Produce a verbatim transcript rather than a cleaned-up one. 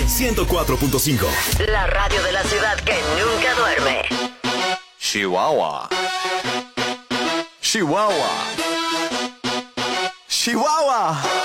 ciento cuatro punto cinco. La radio de la ciudad que nunca duerme. Chihuahua. Chihuahua. Chihuahua.